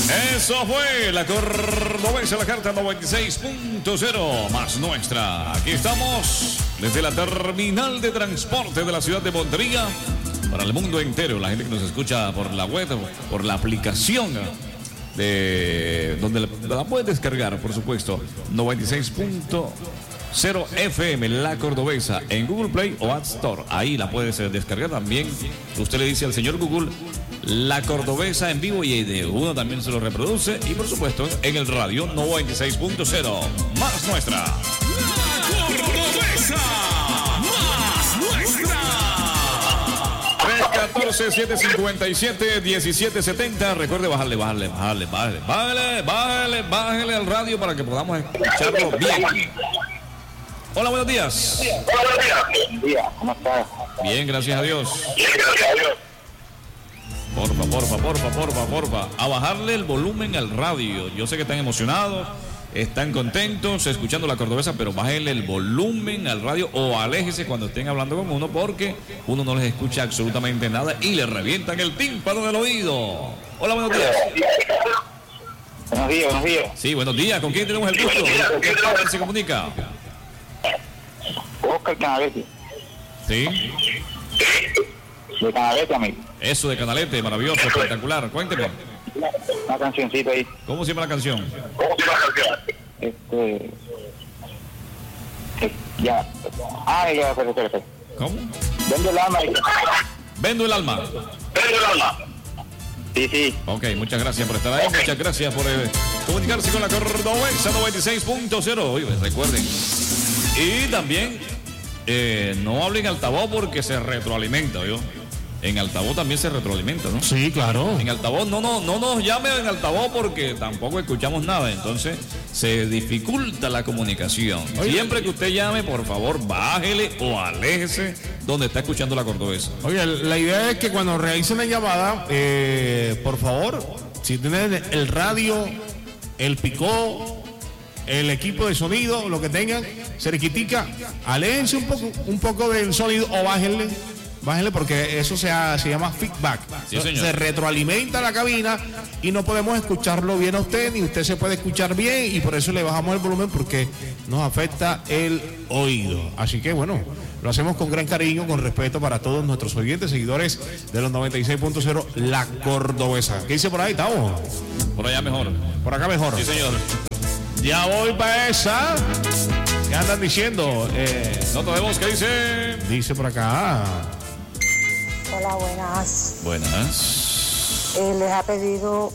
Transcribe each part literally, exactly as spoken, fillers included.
Eso fue la Cordobesa, la carta noventa y seis punto cero más nuestra. Aquí estamos desde la terminal de transporte de la ciudad de Montería para el mundo entero. La gente que nos escucha por la web, por la aplicación de donde la, la puede descargar, por supuesto, noventa y seis punto cero F M, la Cordobesa, en Google Play o App Store. Ahí la puedes descargar también. Usted le dice al señor Google la Cordobesa en vivo y de uno también se lo reproduce. Y por supuesto en el radio noventa y seis punto cero más nuestra. La Cordobesa más nuestra. tres catorce, siete cincuenta y siete, diecisiete setenta. Recuerde bajarle, bajarle, bajarle, bajarle, bájale, bájale, bájale al radio para que podamos escucharlo bien. Hola, buenos días. Hola, buenos días. Buen día, ¿cómo estás? Bien, gracias a Dios. Bien, gracias a Dios. Porfa, porfa, porfa, porfa, porfa. A bajarle el volumen al radio. Yo sé que están emocionados, están contentos escuchando la Cordobesa, pero bájenle el volumen al radio o aléjese cuando estén hablando con uno porque uno no les escucha absolutamente nada y le revientan el tímpano del oído. Hola, buenos días. Buenos días, buenos días. Sí, buenos días. ¿Con quién tenemos el gusto? ¿Con quién se comunica? Oscar Canavete. Sí. De Canavete, amigo. Eso de Canalete, maravilloso, espectacular. Cuénteme. Una cancioncita ahí. ¿Cómo se llama la canción? ¿Cómo se llama la canción? Este... eh, Ya. Ah, ya, espera, espera, espera. ¿Cómo? Vendo el alma ahí. Vendo el alma. Vendo el alma. Sí, sí. Ok, muchas gracias por estar ahí, muchas gracias por eh, comunicarse con la Cordobesa noventa y seis punto cero. Oye, recuerden. Y también eh, no hablen altavoz porque se retroalimenta, ¿yo? En altavoz también se retroalimenta, ¿no? Sí, claro. En altavoz no, no, no nos llamen en altavoz porque tampoco escuchamos nada, entonces se dificulta la comunicación. Oye, siempre que usted llame, por favor, bájele o aléjese donde está escuchando la Cordobesa. Oye, la idea es que cuando realicen la llamada, eh, por favor, si tienen el radio, el picó, el equipo de sonido, lo que tengan, cerquitica, aléjense un poco, un poco del sonido o bájenle. Bájenle porque eso se, ha, se llama feedback. Sí, señor. Se retroalimenta la cabina y no podemos escucharlo bien a usted, ni usted se puede escuchar bien y por eso le bajamos el volumen porque nos afecta el oído. Así que bueno, lo hacemos con gran cariño, con respeto para todos nuestros oyentes, seguidores de los noventa y seis punto cero, la Cordobesa. ¿Qué dice por ahí, Tavo? Por allá mejor. Por acá mejor. Sí, señor. Ya voy para esa. ¿Qué andan diciendo? Eh, Nota de voz, ¿qué dice? dice por acá. Hola, buenas. Buenas. Eh, les ha pedido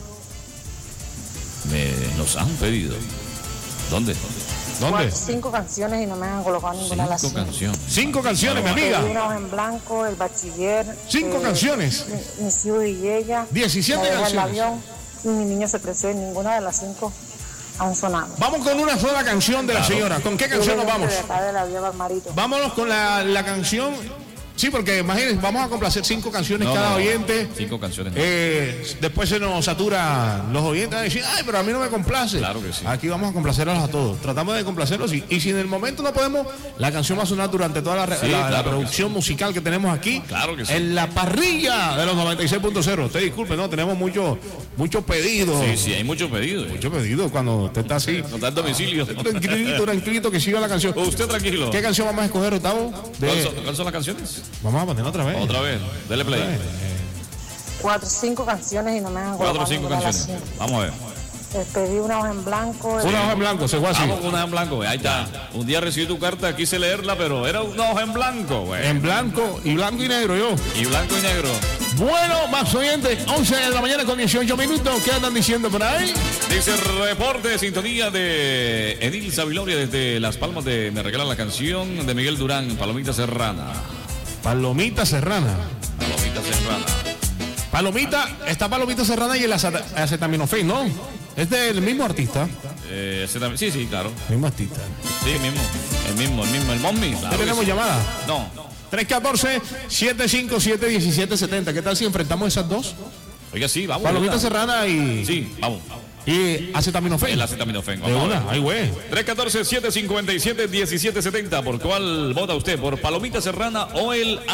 Me nos han pedido. ¿Dónde? ¿Dónde? cuatro, cinco canciones y no me han colocado ninguna de las Cinco cinco. canciones. Cinco canciones, mi Pedí amiga. una hoja en blanco, el bachiller. Cinco canciones. Mi, mis hijos y ella. Diecisiete la deja canciones. el avión y mi niño se creció y ninguna de las cinco han sonado. Vamos con una sola canción de la señora. ¿Con qué canción nos vamos? De acá de la Vía Barmarito. Vámonos con la, la canción. Sí, porque imagínense, vamos a complacer cinco canciones No, cada no, oyente. Cinco canciones. no. Eh, después se nos satura los oyentes a decir, ay, pero a mí no me complace. Claro que sí. Aquí vamos a complacerlos a todos. Tratamos de complacerlos y, y si en el momento no podemos, la canción va a sonar durante toda la, re- Sí, la- la claro que producción musical que tenemos aquí. Claro que sí. En la parrilla de los noventa y seis punto cero. Usted disculpe, no, tenemos muchos muchos pedidos. Sí, sí, hay muchos pedidos. Muchos pedidos cuando usted está así. No está en domicilio. Tranquilito, tranquilito que siga la canción. Usted tranquilo. ¿Qué canción vamos a escoger, Octavo? De- ¿Cuáles son, cuáles son las canciones? Vamos a poner otra vez. Otra vez. Dele play. Cuatro, cinco canciones y no me han colocado Cuatro o cinco ninguna de las canciones. cinco. Vamos a ver. Les pedí una hoja en blanco. Una hoja en blanco, se fue así. Vamos con una hoja en blanco, güey. Ahí está. Un día recibí tu carta, quise leerla, pero era una hoja en blanco, güey. En blanco y blanco y negro yo. Y blanco y negro. Bueno, más oyentes, once de la mañana con dieciocho minutos. ¿Qué andan diciendo por ahí? Dice reporte de sintonía de Edil Sabiloria desde Las Palmas de Me Regalan la Canción de Miguel Durán, Palomita Serrana. Palomita Serrana. Palomita Serrana. Palomita, está Palomita Serrana y el aceta- acetaminofén, ¿no? Es del mismo artista. Eh, ese también- sí, sí, claro. Mismo artista. Sí, mismo. El mismo, el mismo, el mommy. ¿Ya Claro que tenemos sí. llamada? No. tres uno cuatro, siete cinco siete, uno siete siete cero. ¿Qué tal si enfrentamos esas dos? Oiga, sí, vamos. Palomita ¿verdad? Serrana y, Sí, vamos. y acetaminofén. El acetaminofén. De Vamos a una, ver. ay, güey. tres uno cuatro, siete cinco siete, uno siete siete cero. ¿Por cuál vota usted? ¿Por Palomita Serrana o el